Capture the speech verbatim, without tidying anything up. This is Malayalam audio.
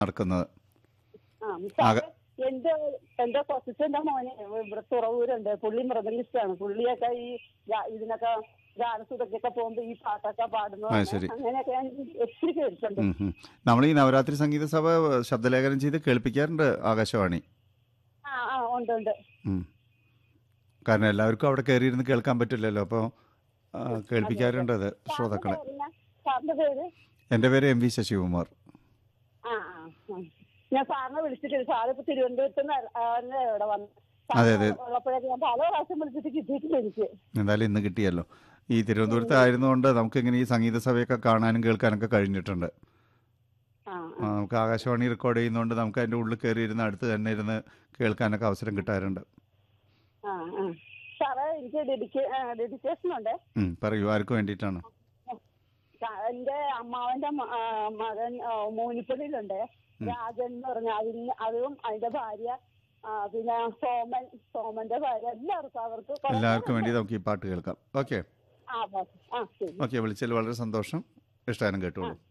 നടക്കുന്നത്. ആ സാറേ, എന്റെ എന്റെ കൊച്ചിന്റെ മോനെ ഇവിടെ തുറവൂരുണ്ട്. പുള്ളി മൃദംഗിസ്റ്റാണ്. പുള്ളിയൊക്കെ ഈ ഗാ- ഇതിനൊക്കെ ഗാനസുതൊക്കെ പോകുമ്പോ ഈ പാട്ടൊക്കെ പാടുന്നു. ആ ശരി. അങ്ങനെയൊക്കെ ഞാൻ ഒത്തിരി കേട്ടിട്ടുണ്ട്. ഉം, ഉം. നമ്മൾ ഈ നവരാത്രി സംഗീത സഭ ശബ്ദലേഖനം ചെയ്ത് കേൾപ്പിക്കാറുണ്ട് ആകാശവാണി. ആ ആ ഉണ്ട് ഉണ്ട്. ഉം. കാരണം എല്ലാവർക്കും അവിടെ കയറിയിരുന്ന് കേൾക്കാൻ പറ്റില്ലല്ലോ, അപ്പോൾ കേൾപ്പിക്കാറുണ്ട് അത് സാറിന്റെ ശ്രോതാക്കളെ. പേരെന്നാ? സാറിന്റെ പേര്? എൻ്റെ പേര് എം വി ശശികുമാർ. ആ ആ ആ. ഞാൻ സാറിനെ വിളിച്ചിട്ടില്ല. സാറ് ഇപ്പൊ തിരുവനന്തപുരത്ത് നിന്ന് ഇവിടെ വന്നു. അതെ അതെ, ഉള്ളപ്പോഴേക്ക് ഞാൻ പല പ്രാവശ്യം വിളിച്ചിട്ട് കിട്ടിയിട്ടില്ല എനിക്ക്. എന്തായാലും ഇന്ന് കിട്ടിയല്ലോ. ഈ തിരുവനന്തപുരത്ത് ആയിരുന്നുകൊണ്ട് നമുക്ക് ഇങ്ങനെ ഈ സംഗീത സഭയൊക്കെ കാണാനും കേൾക്കാനൊക്കെ കഴിഞ്ഞിട്ടുണ്ട്. ആ ആ, നമുക്ക് ആകാശവാണി റെക്കോർഡ് ചെയ്യുന്നതുകൊണ്ട് നമുക്ക് അതിൻ്റെ ഉള്ളിൽ കയറി ഇരുന്ന് അടുത്ത് തന്നെ ഇരുന്ന് കേൾക്കാനൊക്കെ അവസരം കിട്ടാറുണ്ട്. ആ ആ. സാറേ, എനിക്ക് ഡെഡിക്കേ ഡെഡിക്കേഷൻ ഉണ്ട്. ഉം, പറയൂ, ആർക്ക് വേണ്ടിയിട്ടാണ്? എന്റെ അമ്മാവന്റെ മ- ആ, മകൻ ആ, മൂനിപ്പള്ളിയിലുണ്ട്. രാജൻ എന്ന് പറഞ്ഞ അതിന് അതും അതിന്റെ ഭാര്യ, ആ, പിന്നെ സോമൻ സോമന്റെ ഭാര്യ, എല്ലാവർക്കും അവർക്ക് കുറെ എല്ലാവർക്കും വേണ്ടി പേരുണ്ട്. നമുക്ക് ഈ പാട്ട് കേൾക്കാം. ഓക്കെ ആ ആ ശരി. ഓക്കെ വിളിച്ചതിൽ വളരെ സന്തോഷം. ഇഷ്ടഗാനം ആ കേട്ടോളൂ.